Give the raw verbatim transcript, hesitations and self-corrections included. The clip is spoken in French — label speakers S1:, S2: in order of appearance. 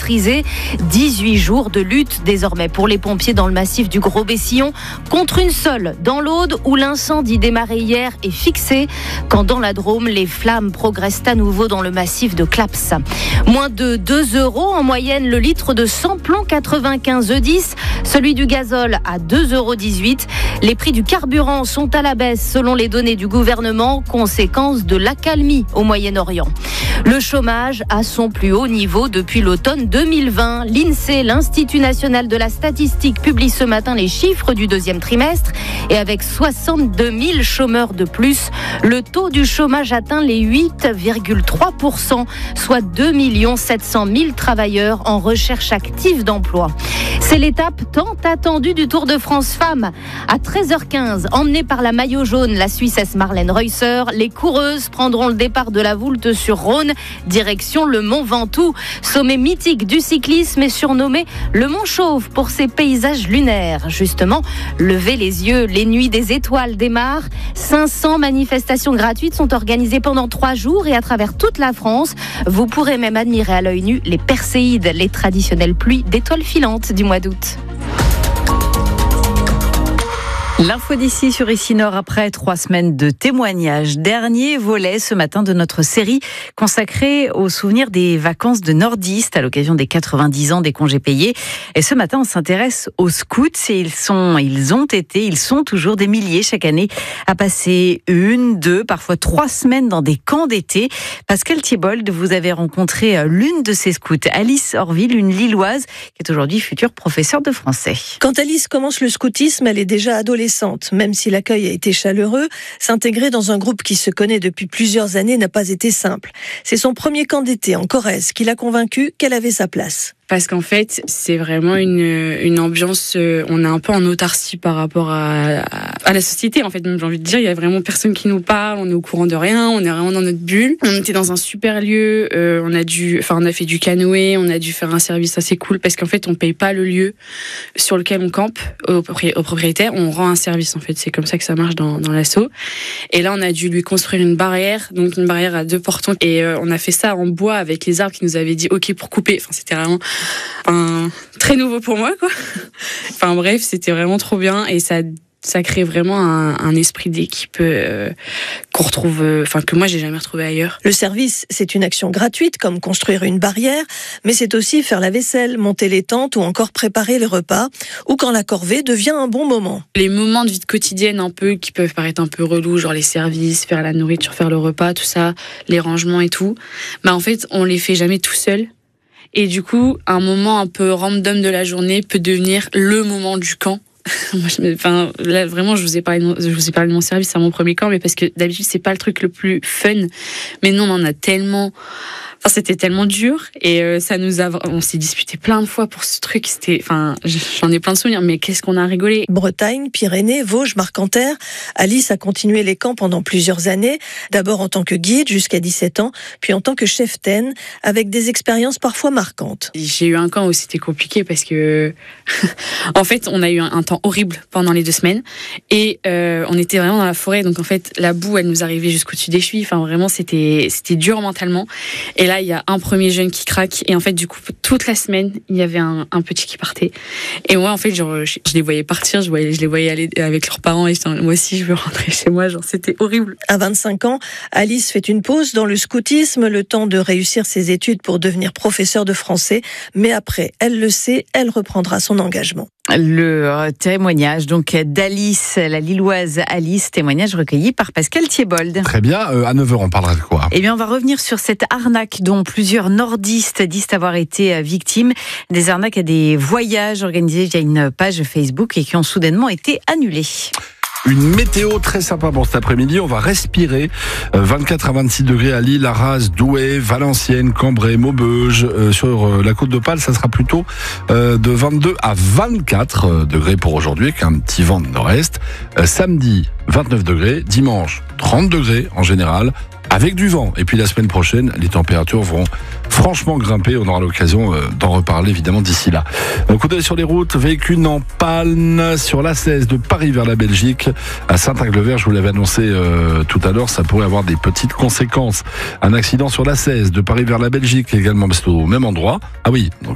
S1: maîtrisée. dix-huit jours de lutte désormais pour les pompiers dans le massif du Gros-Bessillon contre une seule dans l'Aude où l'incendie démarré hier est fixé. Quand dans la Drôme, les flammes progressent à nouveau dans le massif de Claps. Moins de deux euros en moyenne le litre de samplon quatre-vingt-quinze E dix, celui du gazole à deux euros dix-huit. Les prix du carburant sont à la baisse selon les données du gouvernement, conséquence de l'accalmie au Moyen-Orient. Le chômage à son plus haut niveau depuis l'automne deux mille vingt. L'INSEE, l'Institut national de la statistique, publie ce matin les chiffres du deuxième trimestre. Et avec soixante-deux mille chômeurs de plus, le taux du chômage atteint les huit virgule trois pour cent, soit deux millions sept cent mille travailleurs en recherche active d'emploi. C'est l'étape tant attendue du Tour de France Femmes. À treize heures quinze, emmenée par la maillot jaune, la Suissesse Marlène Reusser, les coureuses prendront le départ de la Voulte sur Rhône, direction le Mont Ventoux. Sommet mythique du cyclisme est surnommé le Mont Chauve pour ses paysages lunaires. Justement, levez les yeux, les nuits des étoiles démarrent. cinq cents manifestations gratuites sont organisées pendant trois jours et à travers toute la France. Vous pourrez même admirer à l'œil nu les Perséides, les traditionnelles pluies d'étoiles filantes du mois d'août.
S2: L'info d'ici sur Ici Nord après trois semaines de témoignages. Dernier volet ce matin de notre série consacrée aux souvenirs des vacances de nordistes à l'occasion des quatre-vingt-dix ans des congés payés. Et ce matin, on s'intéresse aux scouts et ils sont, ils ont été, ils sont toujours des milliers chaque année à passer une, deux, parfois trois semaines dans des camps d'été. Pascal Thiebold, vous avez rencontré l'une de ces scouts, Alice Orville, une Lilloise qui est aujourd'hui future professeure de français.
S3: Quand Alice commence le scoutisme, elle est déjà adolescente. Même si l'accueil a été chaleureux, s'intégrer dans un groupe qui se connaît depuis plusieurs années n'a pas été simple. C'est son premier camp d'été en Corrèze qui l'a convaincue qu'elle avait sa place.
S4: Parce qu'en fait, c'est vraiment une, une ambiance, euh, on est un peu en autarcie par rapport à, à, à la société, en fait. Même, j'ai envie de dire, il y a vraiment personne qui nous parle, on est au courant de rien, on est vraiment dans notre bulle. On était dans un super lieu, euh, on a dû, enfin, on a fait du canoë, on a dû faire un service assez cool parce qu'en fait, on paye pas le lieu sur lequel on campe au, au propriétaire, on rend un service, en fait. C'est comme ça que ça marche dans, dans l'asso. Et là, on a dû lui construire une barrière, donc une barrière à deux portons. Et euh, on a fait ça en bois avec les arbres qui nous avaient dit OK pour couper. Enfin, c'était vraiment Enfin, très nouveau pour moi, quoi. Enfin bref, c'était vraiment trop bien et ça, ça crée vraiment un, un esprit d'équipe euh, qu'on retrouve, euh, enfin que moi j'ai jamais retrouvé ailleurs.
S3: Le service, c'est une action gratuite comme construire une barrière, mais c'est aussi faire la vaisselle, monter les tentes ou encore préparer les repas, ou quand la corvée devient un bon moment.
S4: Les moments de vie quotidienne un peu qui peuvent paraître un peu relous, genre les services, faire la nourriture, faire le repas, tout ça, les rangements et tout, bah en fait on les fait jamais tout seul. Et du coup, un moment un peu random de la journée peut devenir le moment du camp. Moi, je, enfin, là, vraiment, je vous ai parlé de mon, je vous ai parlé de mon service à mon premier camp, mais parce que d'habitude, c'est pas le truc le plus fun. Mais non, on en a tellement. Enfin, c'était tellement dur et euh, ça nous a. On s'est disputé plein de fois pour ce truc. C'était. Enfin, j'en ai plein de souvenirs, mais qu'est-ce qu'on a rigolé.
S3: Bretagne, Pyrénées, Vosges, Marcanterre. Alice a continué les camps pendant plusieurs années. D'abord en tant que guide jusqu'à dix-sept ans, puis en tant que chef-ten, avec des expériences parfois marquantes.
S4: J'ai eu un camp où c'était compliqué parce que, en fait, on a eu un, un temps horrible pendant les deux semaines et euh, on était vraiment dans la forêt. Donc en fait, la boue, elle nous arrivait jusqu'au-dessus des chevilles. Enfin, vraiment, c'était c'était dur mentalement. Et là, il y a un premier jeune qui craque. Et en fait, du coup, toute la semaine, il y avait un, un petit qui partait. Et moi, en fait, genre, je, je les voyais partir, je, voyais, je les voyais aller avec leurs parents. Et j'étais, moi aussi, je veux rentrer chez moi. Genre, c'était horrible.
S3: À vingt-cinq ans, Alice fait une pause dans le scoutisme, le temps de réussir ses études pour devenir professeure de français. Mais après, elle le sait, elle reprendra son engagement.
S2: Le témoignage donc d'Alice, la Lilloise Alice, témoignage recueilli par Pascal Thiebold.
S5: Très bien, euh, à neuf heures on parlera de quoi ?
S2: Eh bien on va revenir sur cette arnaque dont plusieurs nordistes disent avoir été victimes, des arnaques à des voyages organisés via une page Facebook et qui ont soudainement été annulés.
S5: Une météo très sympa pour cet après-midi. On va respirer. vingt-quatre à vingt-six degrés à Lille, Arras, Douai, Valenciennes, Cambrai, Maubeuge. Euh, sur euh, la côte d'Opale, ça sera plutôt euh, de vingt-deux à vingt-quatre degrés pour aujourd'hui, avec un petit vent de nord-est. Euh, samedi, vingt-neuf degrés. Dimanche, trente degrés en général, avec du vent. Et puis la semaine prochaine, les températures vont franchement grimper. On aura l'occasion d'en reparler évidemment d'ici là. Donc, coup d'œil sur les routes. Véhicule en panne sur l'A seize de Paris vers la Belgique à Saint-Aglever. Je vous l'avais annoncé euh, tout à l'heure. Ça pourrait avoir des petites conséquences. Un accident sur l'A seize de Paris vers la Belgique également. C'est au même endroit. Ah oui. Donc